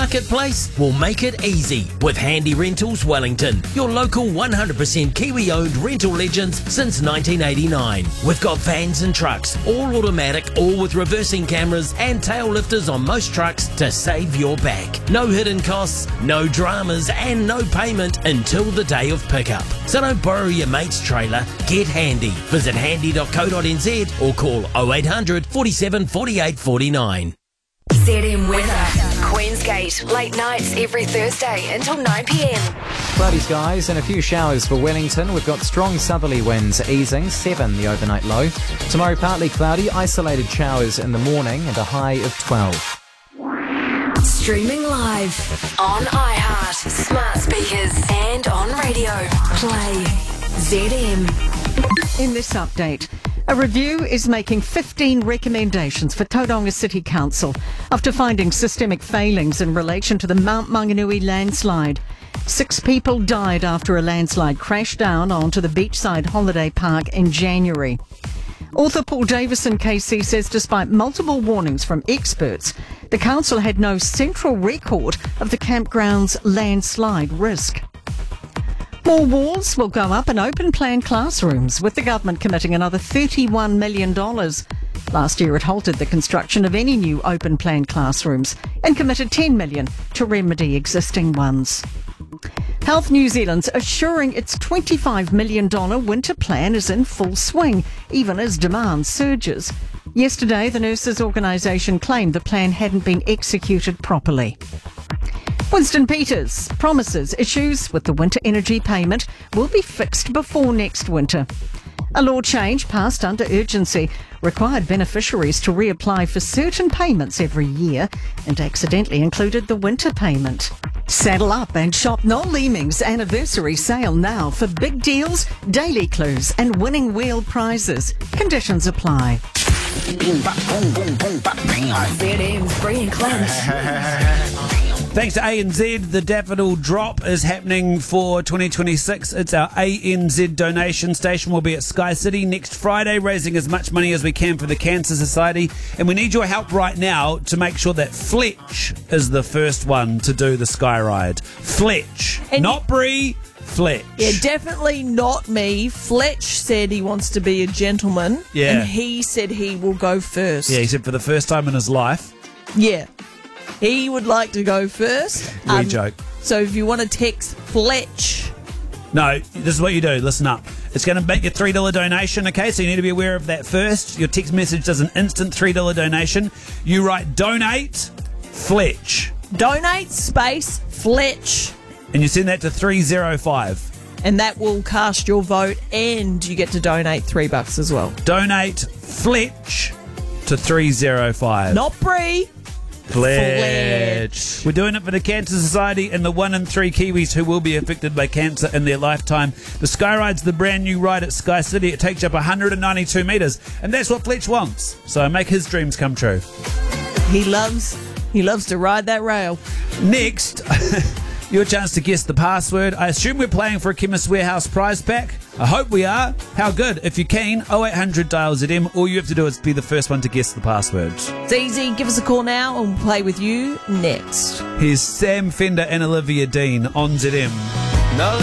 marketplace? We'll make it easy with Handy Rentals Wellington, your local 100% Kiwi-owned rental legends since 1989. We've got vans and trucks, all automatic, all with reversing cameras and tail lifters on most trucks to save your back. No hidden costs, no dramas, and no payment until the day of pickup. So don't borrow your mate's trailer, get Handy. Visit handy.co.nz or call 0800 47 48 49. ZM weather. Queensgate, late nights every Thursday until 9 p.m. Cloudy skies and a few showers for Wellington. We've got strong southerly winds easing, 7 the overnight low. Tomorrow partly cloudy, isolated showers in the morning and a high of 12. Streaming live on iHeart, smart speakers and on radio. Play ZM. In this update, a review is making 15 recommendations for Tauranga City Council after finding systemic failings in relation to the Mount Maunganui landslide. 6 people died after a landslide crashed down onto the beachside holiday park in January. Author Paul Davison KC says despite multiple warnings from experts, the council had no central record of the campground's landslide risk. More walls will go up in open plan classrooms, with the government committing another $31 million. Last year it halted the construction of any new open plan classrooms and committed $10 million to remedy existing ones. Health New Zealand's assuring its $25 million winter plan is in full swing, even as demand surges. Yesterday, the nurses' organisation claimed the plan hadn't been executed properly. Winston Peters promises issues with the winter energy payment will be fixed before next winter. A law change passed under urgency required beneficiaries to reapply for certain payments every year and accidentally included the winter payment. Saddle up and shop Noel Leeming's anniversary sale now for big deals, daily clues and winning wheel prizes. Conditions apply. ZM's Bree and Clint. Thanks to ANZ, the Daffodil Drop is happening for 2026. It's our ANZ donation station. We'll be at Sky City next Friday, raising as much money as we can for the Cancer Society. And we need your help right now to make sure that Fletch is the first one to do the Sky Ride. Fletch, not Bree. Fletch. Yeah, definitely not me. Fletch said he wants to be a gentleman. Yeah. And he said he will go first. Yeah, he said for the first time in his life. Yeah. He would like to go first. We joke. So if you want to text Fletch. No, this is what you do. Listen up. It's going to make a $3 donation, okay? So you need to be aware of that first. Your text message does an instant $3 donation. You write donate Fletch. Donate space Fletch. And you send that to 305. And that will cast your vote and you get to donate $3 as well. Donate Fletch to 305. Not Bree. Fletch. We're doing it for the Cancer Society and the 1 in 3 Kiwis who will be affected by cancer in their lifetime. The Sky Ride's the brand new ride at Sky City. It takes you up 192 metres, and that's what Fletch wants. So make his dreams come true. He loves to ride that rail. Next, your chance to guess the password. I assume we're playing for a Chemist Warehouse prize pack. I hope we are. How good? If you're keen, 0800 dial ZM. All you have to do is be the first one to guess the password. It's easy. Give us a call now and we'll play with you next. Here's Sam Fender and Olivia Dean on ZM. Now